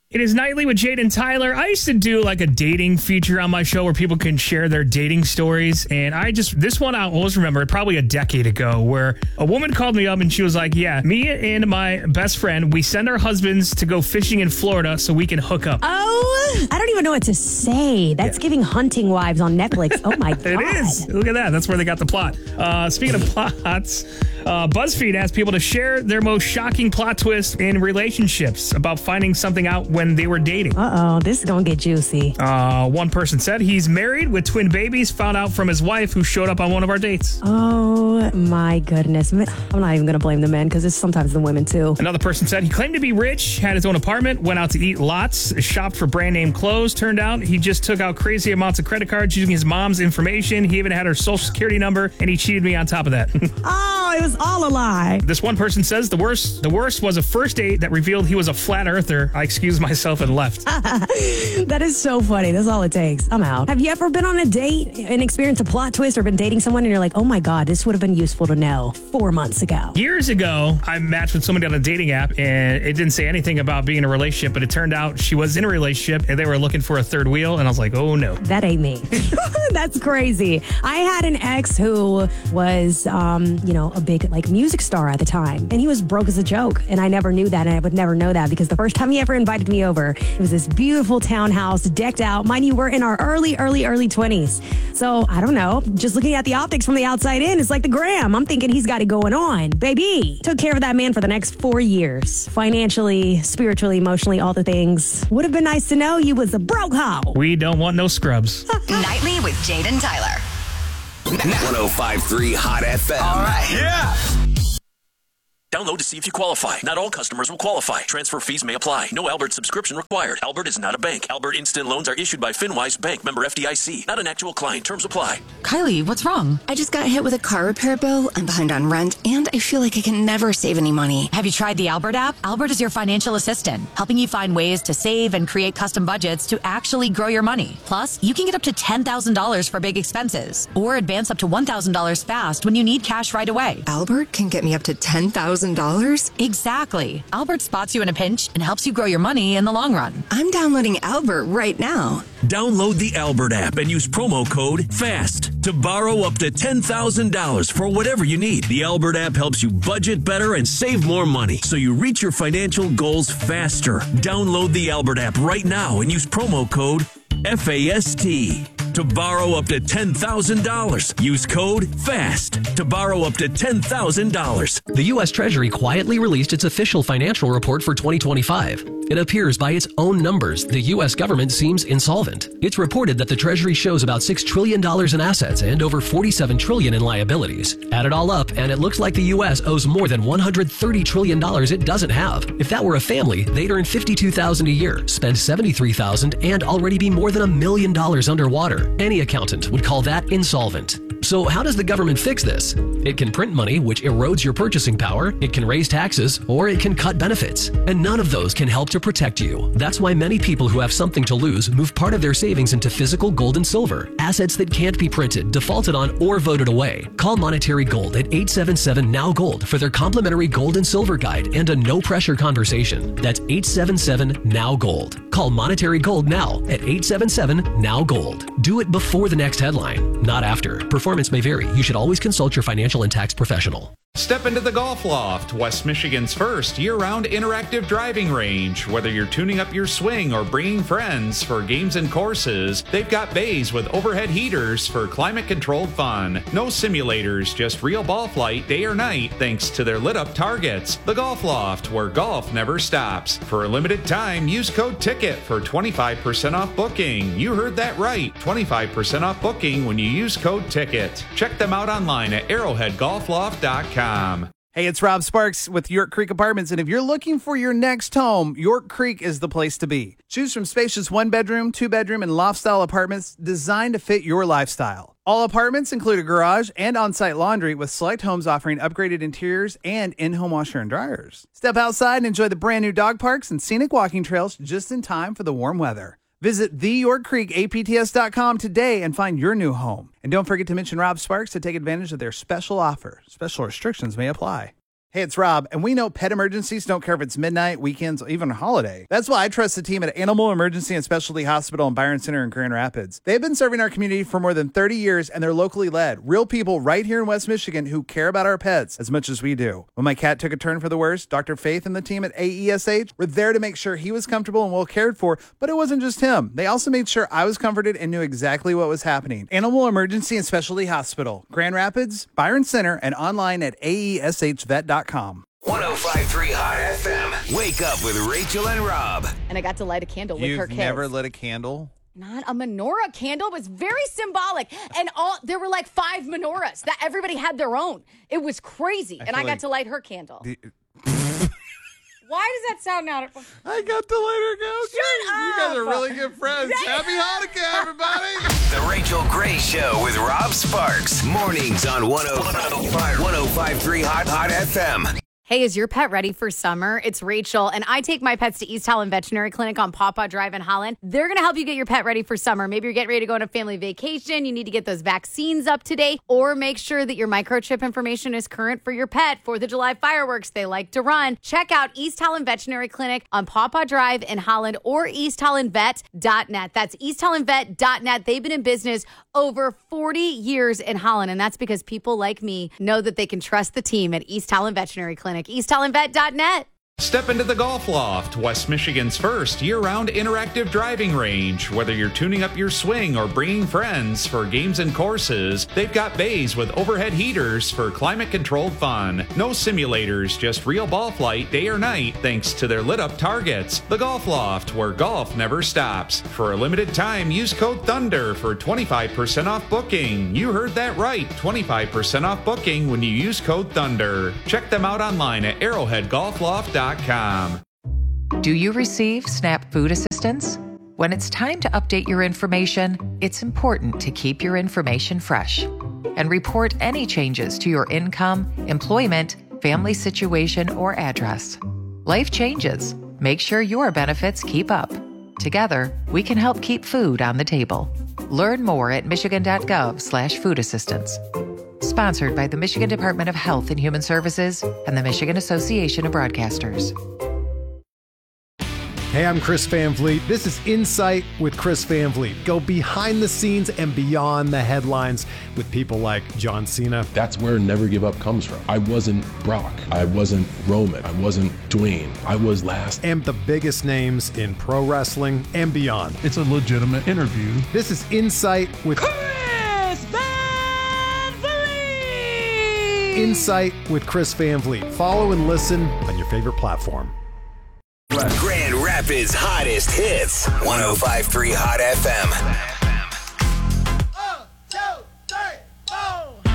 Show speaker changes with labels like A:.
A: It is Nightly with Jade and Tyler. I used to do like a dating feature on my show where people can share their dating stories. And this one I always remember, probably a decade ago, where a woman called me up and she was like, yeah, me and my best friend, we send our husbands to go fishing in Florida so we can hook up.
B: Oh, I don't even know what to say. That's giving Hunting Wives on Netflix. Oh my God.
A: It is. Look at that. That's where they got the plot. Speaking of plots, BuzzFeed asked people to share their most shocking plot twist in relationships about finding something out when they were dating.
B: Uh-oh, this is going to get juicy.
A: One person said he's married with twin babies, found out from his wife who showed up on one of our dates.
B: Oh my goodness. I'm not even going to blame the men because it's sometimes the women too.
A: Another person said he claimed to be rich, had his own apartment, went out to eat lots, shopped for brand name clothes. Turned out he just took out crazy amounts of credit cards using his mom's information. He even had her social security number, and he cheated me on top of that.
B: Oh, it was all a lie.
A: This one person says the worst was a first date that revealed he was a flat earther. I excused myself and left.
B: That is so funny. That's all it takes. I'm out. Have you ever been on a date and experienced a plot twist or been dating someone and you're like, oh my God, this would have been useful to know 4 months ago?
A: Years ago, I matched with somebody on a dating app and it didn't say anything about being in a relationship, but it turned out she was in a relationship and they were looking for a third wheel. And I was like, oh no.
B: That ain't me. That's crazy. I had an ex who was, a big music star at the time, and he was broke as a joke. And I never knew that, and I would never know that because the first time he ever invited me over, it was this beautiful townhouse decked out. Mind you, we're in our early 20s. So I don't know. Just looking at the optics from the outside in, it's like the gram. I'm thinking he's got it going on. Baby, took care of that man for the next 4 years. Financially, spiritually, emotionally, all the things. Would have been nice to know he was a broke hoe.
A: We don't want no scrubs.
C: Nightly with Jade and Tyler.
D: 105.3 Hot FM.
C: All right.
D: Yeah.
E: Download to see if you qualify. Not all customers will qualify. Transfer fees may apply. No Albert subscription required. Albert is not a bank. Albert Instant Loans are issued by FinWise Bank, member FDIC. Not an actual client. Terms apply.
F: Kylie, what's wrong?
G: I just got hit with a car repair bill. I'm behind on rent, and I feel like I can never save any money.
F: Have you tried the Albert app? Albert is your financial assistant, helping you find ways to save and create custom budgets to actually grow your money. Plus, you can get up to $10,000 for big expenses, or advance up to $1,000 fast when you need cash right away.
G: Albert can get me up to $10,000?
F: Exactly. Albert spots you in a pinch and helps you grow your money in the long run.
G: I'm downloading Albert right now.
E: Download the Albert app and use promo code FAST to borrow up to $10,000 for whatever you need. The Albert app helps you budget better and save more money so you reach your financial goals faster. Download the Albert app right now and use promo code FAST to borrow up to $10,000. Use code FAST to borrow up to $10,000.
H: The U.S. Treasury quietly released its official financial report for 2025. It appears by its own numbers the U.S. government seems insolvent. It's reported that the Treasury shows about $6 trillion in assets and over $47 trillion in liabilities. Add it all up, and it looks like the U.S. owes more than $130 trillion it doesn't have. If that were a family, they'd earn $52,000 a year, spend $73,000, and already be more than $1 million underwater. Any accountant would call that insolvent. So how does the government fix this? It can print money, which erodes your purchasing power, it can raise taxes, or it can cut benefits. And none of those can help to protect you. That's why many people who have something to lose move part of their savings into physical gold and silver, assets that can't be printed, defaulted on, or voted away. Call Monetary Gold at 877-NOW-GOLD for their complimentary gold and silver guide and a no-pressure conversation. That's 877-NOW-GOLD. Call Monetary Gold now at 877-NOW-GOLD. Do it before the next headline, not after. Performance may vary. You should always consult your financial and tax professional.
I: Step into the Golf Loft, West Michigan's first year-round interactive driving range. Whether you're tuning up your swing or bringing friends for games and courses, they've got bays with overhead heaters for climate-controlled fun. No simulators, just real ball flight day or night thanks to their lit-up targets. The Golf Loft, where golf never stops. For a limited time, use code TICKET for 25% off booking. You heard that right, 25% off booking when you use code TICKET. Check them out online at arrowheadgolfloft.com.
J: Hey, it's Rob Sparks with York Creek Apartments, and if you're looking for your next home, York Creek is the place to be. Choose from spacious 1-bedroom, 2-bedroom, and loft-style apartments designed to fit your lifestyle. All apartments include a garage and on-site laundry, with select homes offering upgraded interiors and in-home washer and dryers. Step outside and enjoy the brand-new dog parks and scenic walking trails just in time for the warm weather. Visit theyorkcreekapts.com today and find your new home. And don't forget to mention Rob Sparks to take advantage of their special offer. Special restrictions may apply. Hey, it's Rob, and we know pet emergencies don't care if it's midnight, weekends, or even a holiday. That's why I trust the team at Animal Emergency and Specialty Hospital in Byron Center in Grand Rapids. They've been serving our community for more than 30 years, and they're locally led. Real people right here in West Michigan who care about our pets as much as we do. When my cat took a turn for the worse, Dr. Faith and the team at AESH were there to make sure he was comfortable and well cared for, but it wasn't just him. They also made sure I was comforted and knew exactly what was happening. Animal Emergency and Specialty Hospital, Grand Rapids, Byron Center, and online at aeshvet.com.
D: 105.3 Hot FM. Wake up with Rachel and Rob.
K: And I got to light a candle with her kids.
J: You've never lit a candle?
K: Not a menorah candle. It was very symbolic. And there were like 5 menorahs that everybody had their own. It was crazy. And I got to light her candle. Why does that sound out?
J: I got to light her candle.
K: Shut up.
J: You guys are really good friends. Happy Hanukkah, everybody.
D: The Rachel Gray Show with Rob Sparks. Mornings on 105.3 Hot FM.
K: Hey, is your pet ready for summer? It's Rachel, and I take my pets to East Holland Veterinary Clinic on Pawpaw Drive in Holland. They're going to help you get your pet ready for summer. Maybe you're getting ready to go on a family vacation. You need to get those vaccines up to date, or make sure that your microchip information is current for your pet. 4th of July fireworks, they like to run. Check out East Holland Veterinary Clinic on Pawpaw Drive in Holland or easthollandvet.net. That's easthollandvet.net. They've been in business over 40 years in Holland, and that's because people like me know that they can trust the team at East Holland Veterinary Clinic. easthollandvet.net.
I: Step into the Golf Loft, West Michigan's first year-round interactive driving range. Whether you're tuning up your swing or bringing friends for games and courses, they've got bays with overhead heaters for climate-controlled fun. No simulators, just real ball flight day or night thanks to their lit-up targets. The Golf Loft, where golf never stops. For a limited time, use code THUNDER for 25% off booking. You heard that right, 25% off booking when you use code THUNDER. Check them out online at arrowheadgolfloft.com.
L: Do you receive SNAP food assistance? When it's time to update your information, it's important to keep your information fresh and report any changes to your income, employment, family situation, or address. Life changes. Make sure your benefits keep up. Together, we can help keep food on the table. Learn more at michigan.gov/food assistance. Sponsored by the Michigan Department of Health and Human Services and the Michigan Association of Broadcasters.
M: Hey, I'm Chris Van Vliet. This is Insight with Chris Van Vliet. Go behind the scenes and beyond the headlines with people like John Cena.
N: That's where Never Give Up comes from. I wasn't Brock. I wasn't Roman. I wasn't Dwayne. I was last.
M: And the biggest names in pro wrestling and beyond.
O: It's a legitimate interview.
M: This is Insight with
P: Chris Van Vliet.
M: Insight with Chris Van Vliet. Follow and listen on your favorite platform.
D: Grand Rapids' hottest hits. 105.3 Hot FM.